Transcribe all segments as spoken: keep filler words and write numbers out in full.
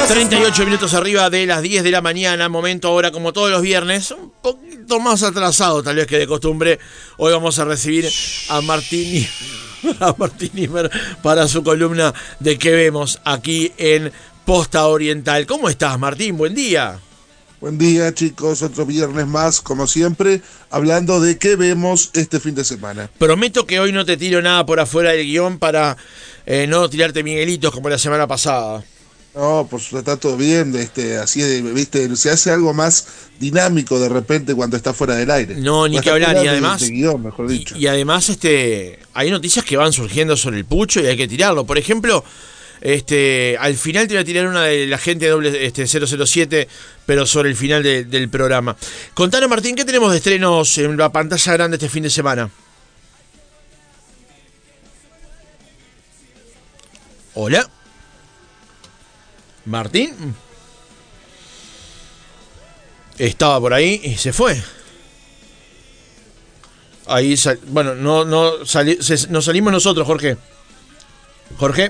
treinta y ocho minutos arriba de las diez de la mañana, momento ahora como todos los viernes, un poquito más atrasado tal vez que de costumbre. Hoy vamos a recibir a Martín, a Martín Imer para su columna de qué vemos aquí en Posta Oriental. ¿Cómo estás, Martín? Buen día. Buen día, chicos, otro viernes más, como siempre, hablando de qué vemos este fin de semana. Prometo que hoy no te tiro nada por afuera del guión para eh, no tirarte miguelitos como la semana pasada. No, pues está todo bien, este, así de, viste, se hace algo más dinámico de repente cuando está fuera del aire. No, ni que hablar, y además, de, de guión, mejor dicho. Y, y además, este, hay noticias que van surgiendo sobre el pucho y hay que tirarlo. Por ejemplo, este, al final te voy a tirar una de la gente doble, este, cero cero siete, pero sobre el final de, del programa. Contanos, Martín, ¿qué tenemos de estrenos en la pantalla grande este fin de semana? Hola. Martín estaba por ahí y se fue. Ahí sal, bueno, no no sali, se, nos salimos nosotros, Jorge. Jorge.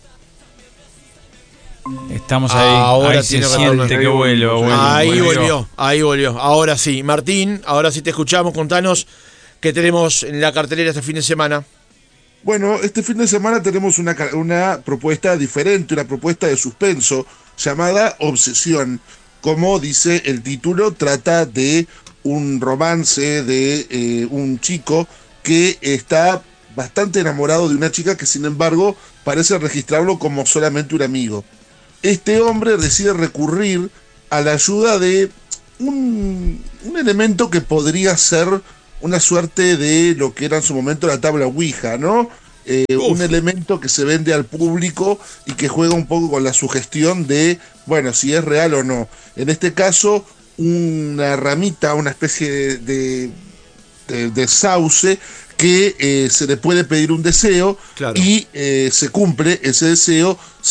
Estamos ahí. Ahora ahí tiene se retorno. siente que vuelo, vuelo, Ahí vuelo. volvió, ahí volvió. Ahora sí, Martín, ahora sí te escuchamos. Contanos qué tenemos en la cartelera este fin de semana. Bueno, este fin de semana tenemos una, una propuesta diferente, una propuesta de suspenso llamada Obsesión. Como dice el título, trata de un romance de eh, un chico que está bastante enamorado de una chica que sin embargo parece registrarlo como solamente un amigo. Este hombre decide recurrir a la ayuda de un, un elemento que podría ser una suerte de lo que era en su momento la tabla Ouija, ¿no? Eh, un elemento que se vende al público y que juega un poco con la sugestión de, bueno, si es real o no. En este caso, una ramita, una especie de, de, de, de sauce que eh, se le puede pedir un deseo, claro, y eh, se cumple ese deseo